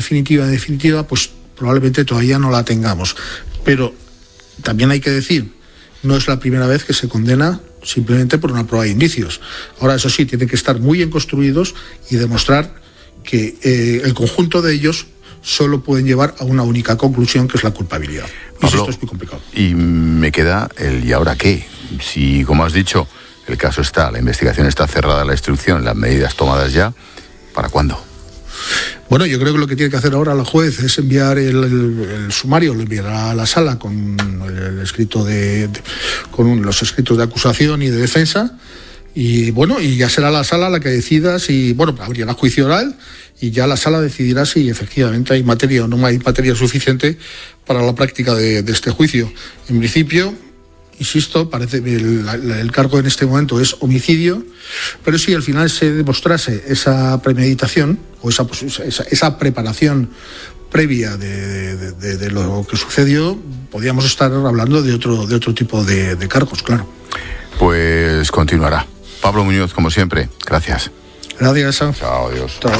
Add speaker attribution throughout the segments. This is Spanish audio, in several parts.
Speaker 1: definitiva, pues probablemente todavía no la tengamos. Pero también hay que decir, no es la primera vez que se condena simplemente por una prueba de indicios. Ahora, eso sí, tienen que estar muy bien construidos y demostrar que el conjunto de ellos solo pueden llevar a una única conclusión, que es la culpabilidad.
Speaker 2: Pablo,
Speaker 1: esto es muy complicado.
Speaker 2: Y me queda el ¿y ahora qué? Si, como has dicho, el caso está, la investigación está cerrada, la instrucción, las medidas tomadas ya, ¿para cuándo?
Speaker 1: Bueno, yo creo que lo que tiene que hacer ahora la juez es enviar el sumario, lo enviará a la sala con el escrito con los escritos de acusación y de defensa, y bueno, y ya será la sala la que decida si, bueno, abrirá juicio oral y ya la sala decidirá si efectivamente hay materia o no hay materia suficiente para la práctica de este juicio. En principio, insisto, parece que el cargo en este momento es homicidio, pero si al final se demostrase esa premeditación o esa preparación previa de lo que sucedió, podríamos estar hablando de otro tipo de cargos, claro.
Speaker 2: Pues continuará. Pablo Muñoz, como siempre, gracias.
Speaker 1: Gracias.
Speaker 2: Chao, adiós.
Speaker 1: Chao.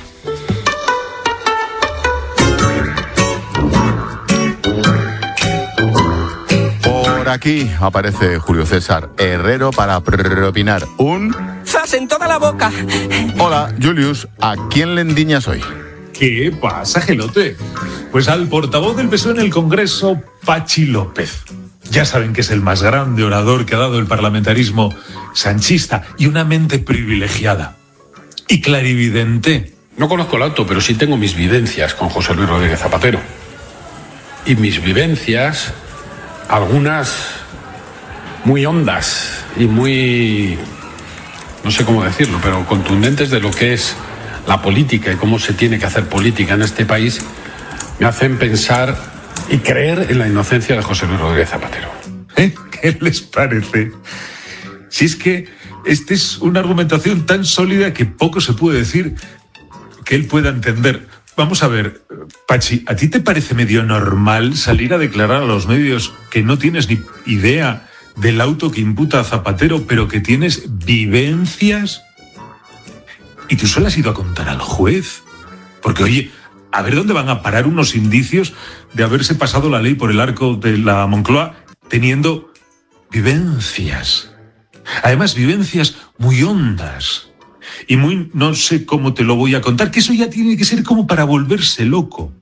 Speaker 2: Por aquí aparece Julio César Herrero para propinar un...
Speaker 3: ¡Zas en toda la boca!
Speaker 2: Hola, Julius, ¿a quién le endiñas hoy?
Speaker 4: ¿Qué pasa, Gelote? Pues al portavoz del PSOE en el Congreso, Pachi López. Ya saben que es el más grande orador que ha dado el parlamentarismo sanchista y una mente privilegiada y clarividente.
Speaker 5: No conozco el auto, pero sí tengo mis vivencias con José Luis Rodríguez Zapatero. Y mis vivencias, algunas muy hondas y muy, no sé cómo decirlo, pero contundentes de lo que es la política y cómo se tiene que hacer política en este país, me hacen pensar y creer en la inocencia de José Luis Rodríguez Zapatero.
Speaker 4: ¿Qué les parece? Si es que esta es una argumentación tan sólida que poco se puede decir que él pueda entender. Vamos a ver, Pachi, ¿a ti te parece medio normal salir a declarar a los medios que no tienes ni idea del auto que imputa a Zapatero, pero que tienes vivencias? Y tú solo has ido a contar al juez. Porque, oye, a ver dónde van a parar unos indicios de haberse pasado la ley por el arco de la Moncloa teniendo vivencias. Además, vivencias muy hondas. Y muy, no sé cómo te lo voy a contar, que eso ya tiene que ser como para volverse loco.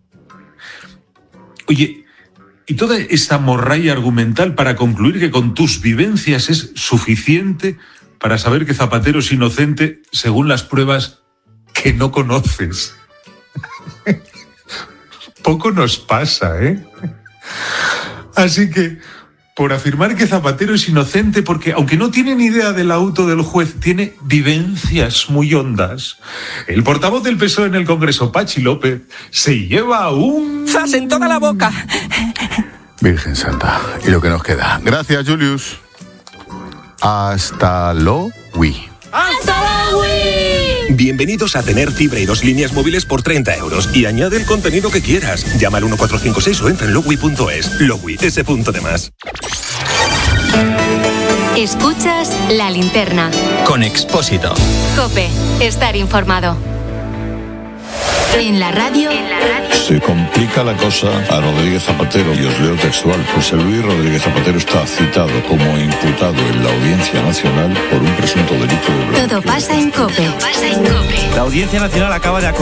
Speaker 4: Oye, y toda esta morralla argumental para concluir que con tus vivencias es suficiente para saber que Zapatero es inocente según las pruebas que no conoces. Poco nos pasa, ¿eh? Así que, por afirmar que Zapatero es inocente, porque aunque no tiene ni idea del auto del juez, tiene vivencias muy hondas, el portavoz del PSOE en el Congreso, Pachi López, se lleva un...
Speaker 3: ¡Zas en toda la boca!
Speaker 2: Virgen Santa, y lo que nos queda. Gracias, Julius. Hasta luego.
Speaker 3: ¡Hasta luego!
Speaker 6: Bienvenidos a tener fibra y 2 líneas móviles por 30 € y añade el contenido que quieras. Llama al 1456 o entra en Lowi.es. Lowi, ese punto de más.
Speaker 7: Escuchas La Linterna.
Speaker 8: Con Expósito.
Speaker 7: COPE. Estar informado. En la radio.
Speaker 9: Se complica la cosa a Rodríguez Zapatero, y os leo textual. José Luis Rodríguez Zapatero está citado como imputado en la Audiencia Nacional por un presunto delito de blanqueo.
Speaker 7: Todo pasa en COPE.
Speaker 8: La Audiencia Nacional acaba de